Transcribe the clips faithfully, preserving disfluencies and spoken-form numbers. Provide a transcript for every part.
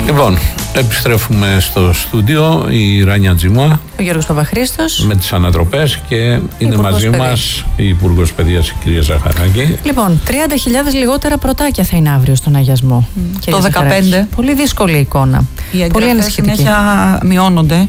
Λοιπόν, επιστρέφουμε στο στούντιο, η Ράνια Τζιμουά, ο Γιώργος Παπαχρήστος με τις ανατροπές και είναι Υπουργός μαζί Παιδείας. μας η Υπουργός Παιδείας, η κυρία Ζαχαράκη. Λοιπόν, τριάντα χιλιάδες λιγότερα πρωτάκια θα είναι αύριο στον αγιασμό. Mm. Το δεκαπέντε. Πολύ δύσκολη εικόνα. Οι εγγραφές συνέχεια μειώνονται.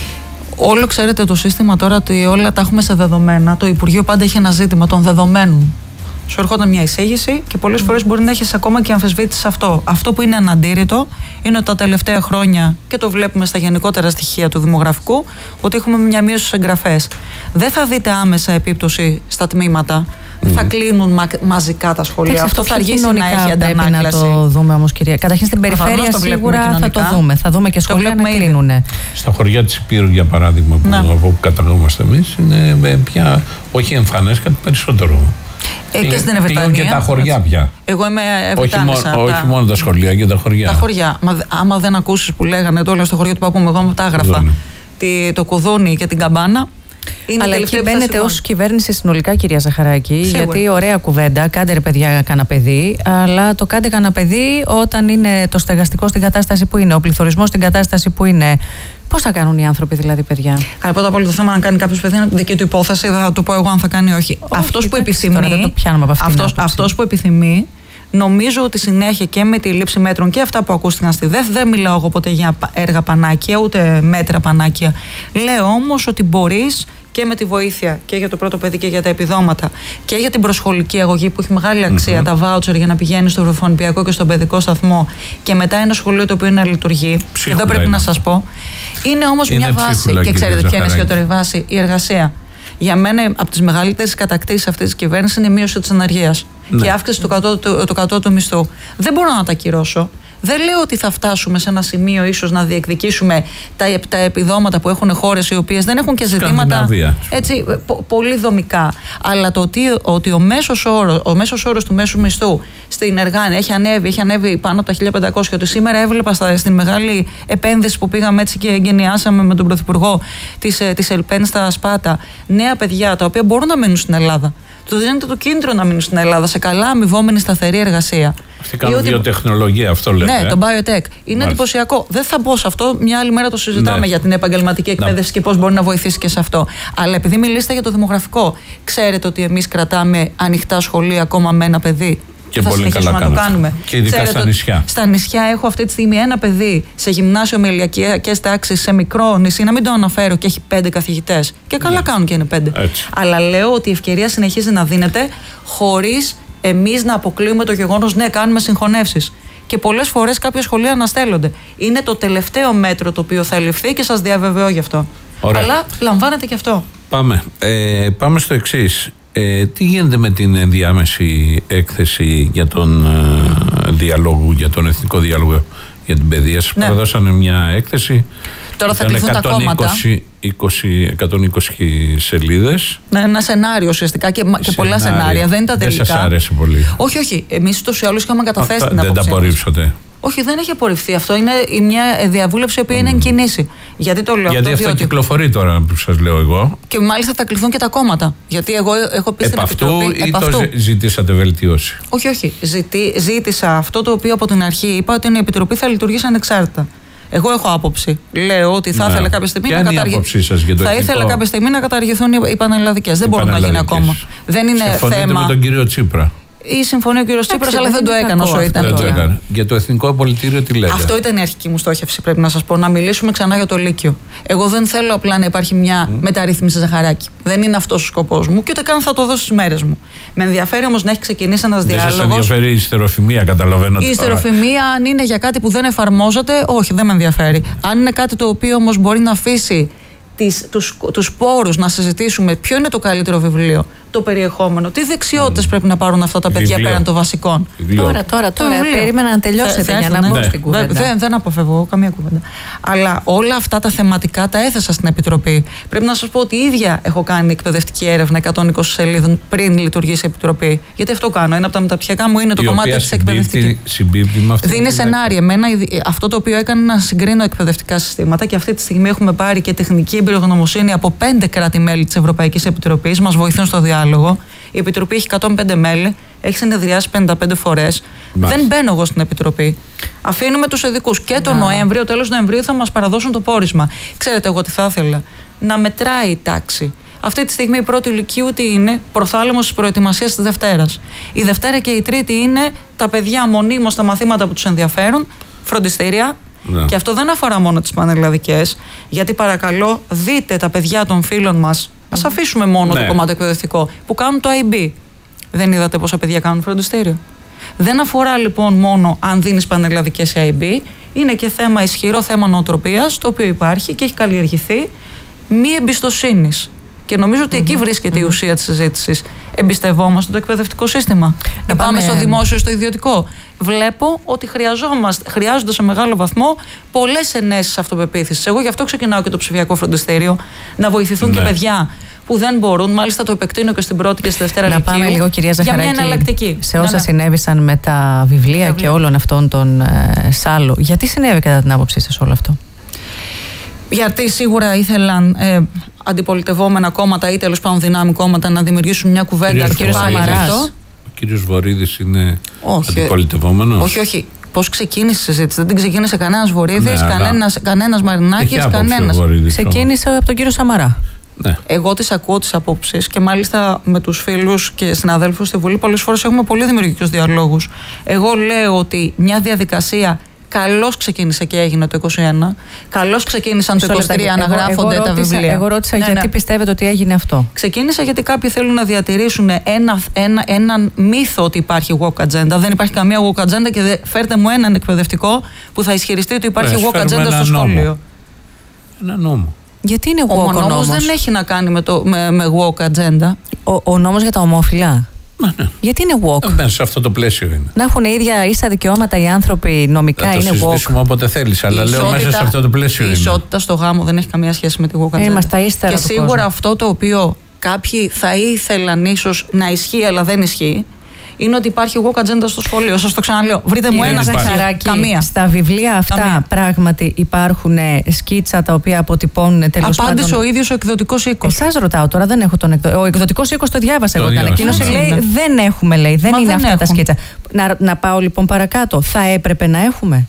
Όλο ξέρετε το σύστημα τώρα ότι όλα τα έχουμε σε δεδομένα. Το Υπουργείο πάντα έχει ένα ζήτημα των δεδομένων. Σου ερχόταν μια εισήγηση και πολλές φορές μπορεί να έχεις ακόμα και αμφισβήτηση σε αυτό. Αυτό που είναι αναντήρητο είναι ότι τα τελευταία χρόνια, και το βλέπουμε στα γενικότερα στοιχεία του δημογραφικού, ότι έχουμε μια μείωση στις εγγραφές. Δεν θα δείτε άμεσα επίπτωση στα τμήματα. Mm. Θα κλείνουν μα, μαζικά τα σχολεία. Έξε, αυτό αυτό θα αργήσει να έχει αντανάκλαση. Να το δούμε όμως, κυρία. Καταρχήν στην περιφέρεια το σίγουρα θα το δούμε. Θα δούμε και σχολεία να κλείνουν. Στα χωριά της Υπήρου, για παράδειγμα, που, από όπου καταγόμαστε εμείς, είναι πια όχι εμφανές, κάτι περισσότερο. Ε, και στην Ευετανία. Και τα χωριά πια. Εγώ είμαι Ευετάνησα. Όχι, όχι μόνο τα σχολεία, και τα χωριά. Τα χωριά. Μα, άμα δεν ακούσεις που λέγανε τώρα στο χωριό του παππού μου, εγώ μου τα έγραφα. Τι, το κουδούνι και την καμπάνα. Είναι αλλά εκεί μπαίνετε ως κυβέρνηση συνολικά, κυρία Ζαχαράκη. Σίγουρα. Γιατί ωραία κουβέντα, κάντε ρε παιδιά κανένα παιδί, αλλά το κάντε κανένα παιδί όταν είναι το στεγαστικό στην κατάσταση που είναι, ο πληθωρισμός στην κατάσταση που είναι. Πώς θα κάνουν οι άνθρωποι δηλαδή, παιδιά? Καλά, πρώτα απ' όλο το θέμα να κάνει κάποιο παιδί είναι δική του υπόθεση, δεν θα του πω εγώ αν θα κάνει ή όχι. όχι αυτός, που επιθυμεί, αυτός, αυτός που επιθυμεί, νομίζω ότι συνέχεια και με τη λήψη μέτρων και αυτά που ακούστηκαν στη ΔΕΘ, δεν μιλάω εγώ ποτέ για έργα πανάκια, ούτε μέτρα πανάκια. Λέω όμως ότι μπορείς και με τη βοήθεια και για το πρώτο παιδί και για τα επιδόματα και για την προσχολική αγωγή που έχει μεγάλη αξία, mm-hmm. τα βάουτσερ για να πηγαίνει στο βρεφονιπιακό και στον παιδικό σταθμό και μετά ένα σχολείο το οποίο να λειτουργεί. Και εδώ πρέπει να σας πω. Είναι όμως μια βάση. Και ξέρετε ποια είναι η ισχυρότερη βάση? Η εργασία. Για μένα, από τις μεγαλύτερες κατακτήσεις αυτής της κυβέρνησης είναι η μείωση της ανεργίας ναι. και η αύξηση του κατώτατου, του κατώτατου μισθού. Δεν μπορώ να τα ακυρώσω. Δεν λέω ότι θα φτάσουμε σε ένα σημείο ίσως να διεκδικήσουμε τα, τα επιδόματα που έχουν χώρες οι οποίες δεν έχουν και ζητήματα έτσι, πο, πολύ δομικά. Αλλά το ότι, ότι ο, μέσος όρος, ο μέσος όρος του μέσου μισθού στην Εργάνη έχει ανέβει, έχει ανέβει πάνω από τα χίλια πεντακόσια, ότι σήμερα έβλεπα στα, στην μεγάλη επένδυση που πήγαμε έτσι και εγκαινιάσαμε με τον Πρωθυπουργό της, της Ελπέν στα Σπάτα, νέα παιδιά τα οποία μπορούν να μείνουν στην Ελλάδα. Του δίνεται το κίνητρο να μείνουν στην Ελλάδα σε καλά αμοιβόμενη σταθερή εργασία. Αυτή κάνουν ότι... βιοτεχνολογία, αυτό λέτε. Ναι, ε? το biotech. Είναι εντυπωσιακό. Δεν θα μπω σε αυτό. Μια άλλη μέρα το συζητάμε ναι. για την επαγγελματική εκπαίδευση ναι. και πώς μπορεί να βοηθήσει και σε αυτό. Αλλά επειδή μιλήσατε για το δημογραφικό, ξέρετε ότι εμείς κρατάμε ανοιχτά σχολεία ακόμα με ένα παιδί. Και θα πολύ καλά να το κάνουμε. Και ειδικά Ξέρετε, στα νησιά. Στα νησιά έχω αυτή τη στιγμή ένα παιδί σε γυμνάσιο με ηλιακές τάξεις σε μικρό νησί, να μην το αναφέρω, και έχει πέντε καθηγητές. Και καλά ναι. κάνουν και είναι πέντε. Έτσι. Αλλά λέω ότι η ευκαιρία συνεχίζει να δίνεται χωρίς εμείς να αποκλείουμε το γεγονός, ναι, κάνουμε συγχωνεύσεις. Και πολλές φορές κάποια σχολεία αναστέλλονται. Είναι το τελευταίο μέτρο το οποίο θα ληφθεί και σας διαβεβαιώ γι' αυτό. Ωραία. Αλλά λαμβάνεται και αυτό. Πάμε, ε, πάμε στο εξής. Ε, τι γίνεται με την ενδιάμεση έκθεση για τον ε, διαλόγου, για τον εθνικό διάλογο για την παιδεία? Σας ναι. παραδώσανε μια έκθεση. Τώρα θα κληθούν τα κόμματα. εκατόν είκοσι σελίδες. Ναι, ένα σενάριο ουσιαστικά και, και πολλά σενάρια. Δεν είναι τα τελικά. Δεν σας άρεσε πολύ? Όχι, όχι. Εμείς ούτως ή άλλως είχαμε καταθέσει την άποψή. Δεν τα απορρίψατε? Όχι, δεν έχει απορριφθεί. Αυτό είναι μια διαβούλευση η οποία mm. είναι εν κινήσει. Γιατί το λέω Γιατί αυτό, αυτό κυκλοφορεί τώρα που σας λέω εγώ. Και μάλιστα θα κληθούν και τα κόμματα. Γιατί εγώ έχω πει στην Επιτροπή. Ή επ' το ζητήσατε βελτίωση? Όχι, όχι. Ζητή, ζήτησα αυτό το οποίο από την αρχή είπα, ότι η Επιτροπή θα λειτουργήσει ανεξάρτητα. Εγώ έχω άποψη. Λέω ότι θα ναι. ήθελα κάποια στιγμή Ποια να καταργηθούν. Θα ήθελα κάποια στιγμή να καταργηθούν οι πανελλαδικές. Δεν μπορούν να γίνει ακόμα. Δεν είναι Συμφωνείτε θέμα. Με τον κύριο Τσίπρα? Ή συμφωνεί ο κ. Τσίπρας, αλλά δεν το έκανε όσο ήταν. Δεν το έκανε. Για το εθνικό απολυτήριο τι λέτε? Αυτό ήταν η αρχική μου στόχευση, πρέπει να σας πω. Να μιλήσουμε ξανά για το Λύκειο. Εγώ δεν θέλω απλά να υπάρχει μια mm. μεταρρύθμιση Ζαχαράκη. Δεν είναι αυτός ο σκοπός μου και ούτε καν θα το δώσω στις μέρες μου. Με ενδιαφέρει όμως να έχει ξεκινήσει ένας διάλογος. Δεν σας ενδιαφέρει η ιστεροφημία, καταλαβαίνω. Η ιστεροφημία, αν είναι για κάτι που δεν εφαρμόζεται, όχι, δεν με ενδιαφέρει. Αν είναι κάτι το οποίο όμως μπορεί να αφήσει Τις, τους, τους πόρους να συζητήσουμε ποιο είναι το καλύτερο βιβλίο, το περιεχόμενο, τι δεξιότητες mm. πρέπει να πάρουν αυτά τα παιδιά βιβλίο. Πέραν των βασικών. Βιβλίο. Τώρα, τώρα, τώρα. Περίμενα να τελειώσετε θα, για να μπω ναι. στην κουβέντα. Δεν, δεν αποφεύγω καμία κουβέντα. Αλλά όλα αυτά τα θεματικά τα έθεσα στην Επιτροπή. Πρέπει να σας πω ότι η ίδια έχω κάνει εκπαιδευτική έρευνα εκατόν είκοσι σελίδων πριν λειτουργήσει η Επιτροπή. Γιατί αυτό κάνω. Ένα από τα μεταπτυχιακά μου είναι το η κομμάτι της εκπαιδευτικής. Δίνει σενάρια. Εμένα αυτό το οποίο έκανε να συγκρίνω εκπαιδευτικά συστήματα και αυτή τη στιγμή έχουμε πάρει και τεχνική εμπειρογνωμοσύνη από πέντε κράτη-μέλη της Ευρωπαϊκής Επιτροπής. Μας βοηθούν στο διάλογο. Η Επιτροπή έχει εκατόν πέντε μέλη έχει συνεδριάσει πενήντα πέντε φορές. Δεν μπαίνω εγώ στην Επιτροπή. Αφήνουμε τους ειδικούς. Και το Νοέμβριο, τέλος Νοεμβρίου, θα μας παραδώσουν το πόρισμα. Ξέρετε, εγώ τι θα ήθελα? Να μετράει η τάξη. Αυτή τη στιγμή η πρώτη ηλικίου τι είναι? Προθάλαμος της προετοιμασίας της Δευτέρας. Η Δευτέρα και η Τρίτη είναι τα παιδιά μονίμως στα μαθήματα που τους ενδιαφέρουν, φροντιστήρια. Ναι. Και αυτό δεν αφορά μόνο τις πανελλαδικές, γιατί παρακαλώ δείτε τα παιδιά των φίλων μας. Ας αφήσουμε μόνο ναι. το κομμάτι εκπαιδευτικό που κάνουν το άι μπι. Δεν είδατε πόσα παιδιά κάνουν φροντιστήριο? Δεν αφορά λοιπόν μόνο αν δίνεις πανελλαδικές σε άι μπι, είναι και θέμα ισχυρό θέμα νοοτροπίας, το οποίο υπάρχει και έχει καλλιεργηθεί, μη εμπιστοσύνης. Και νομίζω ότι εκεί βρίσκεται mm-hmm. η ουσία της συζήτησης. Εμπιστευόμαστε το εκπαιδευτικό σύστημα? Να πάμε στο δημόσιο, στο ιδιωτικό? Βλέπω ότι χρειαζόμαστε, χρειάζονται σε μεγάλο βαθμό πολλές ενέσεις αυτοπεποίθησης. Εγώ γι' αυτό ξεκινάω και το ψηφιακό φροντιστήριο. Να βοηθηθούν ναι. και παιδιά που δεν μπορούν. Μάλιστα το επεκτείνω και στην πρώτη και στη Δευτέρα Λυκείου. Να πάμε λίγο, κυρία Ζαχαράκη, για μια εναλλακτική. Σε όσα ναι, ναι. συνέβησαν με τα βιβλία Βιβλία. και όλων αυτών των ε, σάλο. Γιατί συνέβη κατά την άποψή σας όλο αυτό? Γιατί σίγουρα ήθελαν ε, αντιπολιτευόμενα κόμματα ή τέλος πάντων δυνάμει κόμματα να δημιουργήσουν μια κουβέντα. Κύριος Σαμαράς. Ο κύριος Βορίδης είναι όχι, αντιπολιτευόμενος. Όχι, όχι. Πώς ξεκίνησε η συζήτηση? Δεν την ξεκίνησε κανένας Βορίδης, ναι, κανένας, κανένας Μαρινάκης, κανένας. Ξεκίνησε από τον κύριο Σαμαρά. Ναι. Εγώ τις ακούω τις απόψεις και μάλιστα με τους φίλους και συναδέλφους στη Βουλή πολλές φορές έχουμε πολύ δημιουργικούς διαλόγους. Εγώ λέω ότι μια διαδικασία καλώς ξεκίνησε και έγινε το είκοσι ένα. Καλώς ξεκίνησαν το είκοσι τρία να γράφονται εγώ τα ρώτησα, βιβλία. Εγώ ρώτησα ναι, γιατί ναι. πιστεύετε ότι έγινε αυτό. Ξεκίνησε γιατί κάποιοι θέλουν να διατηρήσουν ένα, ένα, έναν μύθο ότι υπάρχει woke agenda. Δεν υπάρχει καμία woke agenda και δε, φέρτε μου έναν εκπαιδευτικό που θα ισχυριστεί ότι υπάρχει Πες, woke agenda στο σχολείο. Ένα νόμο. Γιατί είναι woke ο, ο νόμος? Ο νόμος δεν έχει να κάνει με, το, με, με woke agenda. Ο, ο νόμος για τα ομόφυλα. Ναι, ναι. Γιατί είναι woke? Ναι, σε αυτό το πλαίσιο είναι. Να έχουν ίδια ίσα δικαιώματα οι άνθρωποι νομικά είναι woke. Θα το συζητήσουμε όποτε θέλεις, αλλά λέω ισότητα, μέσα σε αυτό το πλαίσιο η είναι. Η ισότητα στο γάμο δεν έχει καμία σχέση με τη woke agenda. Είμαστε ύστερα και σίγουρα κόσμο. Αυτό το οποίο κάποιοι θα ήθελαν ίσως να ισχύει αλλά δεν ισχύει, είναι ότι υπάρχει woke agenda στο σχολείο. Σας το ξαναλέω. Βρείτε μου ένα Ζαχαράκη. Καμία. Στα βιβλία αυτά Καμία. πράγματι υπάρχουν σκίτσα τα οποία αποτυπώνουν τέλος πάντων. Απάντησε ο ίδιος ο εκδοτικός οίκος. Εσάς ρωτάω τώρα, δεν έχω τον εκδο... Ο εκδοτικός οίκος το διάβασα εγώ. Την ανακοίνωση λέει ναι. δεν έχουμε, λέει. Δεν Μα είναι δεν αυτά έχουν. τα σκίτσα. Να, να πάω λοιπόν παρακάτω. Θα έπρεπε να έχουμε?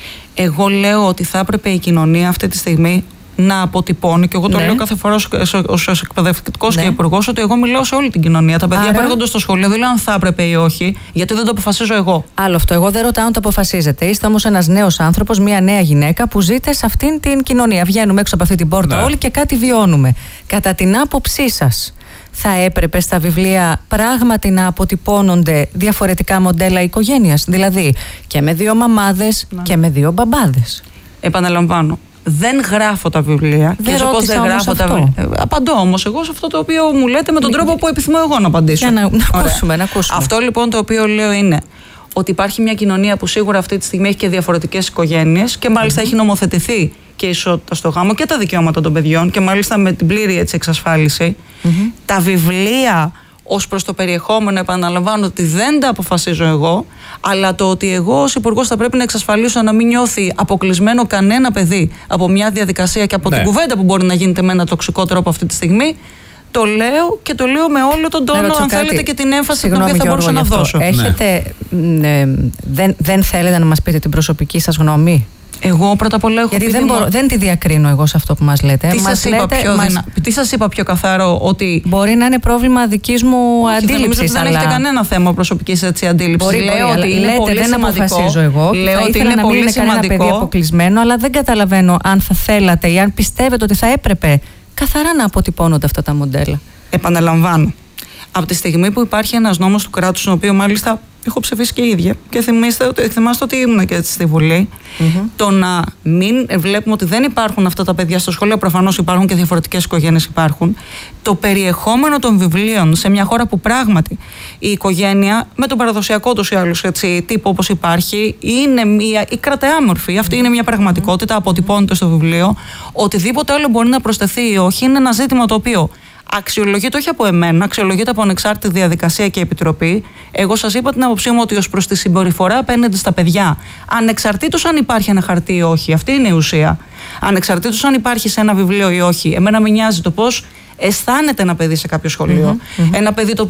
Εγώ λέω ότι θα έπρεπε η κοινωνία αυτή τη στιγμή να αποτυπώνει, και εγώ το ναι. λέω κάθε φορά ως εκπαιδευτικός ναι. και υπουργός, ότι εγώ μιλάω σε όλη την κοινωνία. Τα παιδιά Άρα... που έρχονται στο σχολείο δεν λέω αν θα έπρεπε ή όχι, γιατί δεν το αποφασίζω εγώ. Άλλο αυτό. Εγώ δεν ρωτάω αν το αποφασίζετε. Είστε όμως ένας νέος άνθρωπος, μια νέα γυναίκα που ζείτε σε αυτήν την κοινωνία. Βγαίνουμε έξω από αυτή την πόρτα ναι. όλοι και κάτι βιώνουμε. Κατά την άποψή σας, θα έπρεπε στα βιβλία πράγματι να αποτυπώνονται διαφορετικά μοντέλα οικογένειας? Δηλαδή και με δύο μαμάδες ναι. και με δύο μπαμπάδες. Επαναλαμβάνω. Δεν γράφω τα βιβλία. Δεν και ρώτησα δεν γράφω τα βιβλία. Ε, απαντώ όμως εγώ σε αυτό το οποίο μου λέτε με τον Μη... τρόπο που επιθυμώ εγώ να απαντήσω. Για να, να, ακούσουμε, να ακούσουμε. Αυτό λοιπόν το οποίο λέω είναι ότι υπάρχει μια κοινωνία που σίγουρα αυτή τη στιγμή έχει και διαφορετικές οικογένειες και μάλιστα mm-hmm. έχει νομοθετηθεί και η ισότητα στο γάμο και τα δικαιώματα των παιδιών και μάλιστα με την πλήρη έτσι, εξασφάλιση. Mm-hmm. Τα βιβλία ως προς το περιεχόμενο, επαναλαμβάνω ότι δεν τα αποφασίζω εγώ, αλλά το ότι εγώ ως υπουργός θα πρέπει να εξασφαλίσω να μην νιώθει αποκλεισμένο κανένα παιδί από μια διαδικασία και από ναι. την κουβέντα που μπορεί να γίνεται με ένα τοξικό τρόπο αυτή τη στιγμή, το λέω και το λέω με όλο τον τόνο, αν κάτι. θέλετε, και την έμφαση την οποία θα μπορούσα να δώσω. Έχετε, ναι. ε, δεν, δεν θέλετε να μας πείτε την προσωπική σας γνώμη? Εγώ πρώτα απ' όλα έχω Γιατί δεν, μπορώ, δεν τη διακρίνω εγώ σε αυτό που μας λέτε. Τι σας είπα, μας... είπα πιο καθαρό? Ότι μπορεί να είναι πρόβλημα δικής μου αντίληψης. Δεν αλλά... έχετε κανένα θέμα προσωπικής αντίληψης. Μπορεί, λέω μπορεί, ότι είναι λέτε, πολύ δεν σημαντικό. αποφασίζω εγώ. Λέω θα ότι ήθελα είναι να πολύ μην είναι σημαντικό. κανένα παιδί αποκλεισμένο, αλλά δεν καταλαβαίνω αν θα θέλατε ή αν πιστεύετε ότι θα έπρεπε καθαρά να αποτυπώνονται αυτά τα μοντέλα. Επαναλαμβάνω. Από τη στιγμή που υπάρχει ένας νόμος του κράτους, τον οποίο μάλιστα έχω ψηφίσει και η ίδια, και θυμάστε ότι, θυμάστε ότι ήμουν και έτσι στη Βουλή, mm-hmm. το να μην βλέπουμε ότι δεν υπάρχουν αυτά τα παιδιά στο σχολείο, προφανώς υπάρχουν και διαφορετικές οικογένειες υπάρχουν, το περιεχόμενο των βιβλίων σε μια χώρα που πράγματι η οικογένεια με τον παραδοσιακό τους ή άλλους έτσι, τύπο όπως υπάρχει είναι μια, η κρατεάμορφη, αυτή mm-hmm. είναι μια πραγματικότητα, αποτυπώνεται στο βιβλίο, οτιδήποτε άλλο μπορεί να προσθεθεί ή όχι είναι ένα ζήτημα το οποίο αξιολογείται όχι από εμένα, αξιολογείται από ανεξάρτητη διαδικασία και επιτροπή. Εγώ σας είπα την άποψή μου ότι ως προς τη συμπεριφορά απέναντι στα παιδιά, ανεξαρτήτως αν υπάρχει ένα χαρτί ή όχι, αυτή είναι η ουσία. Ανεξαρτήτως αν υπάρχει σε ένα βιβλίο ή όχι, εμένα με νοιάζει το πώς αισθάνεται ένα παιδί σε κάποιο σχολείο. Mm-hmm, mm-hmm. Ένα παιδί το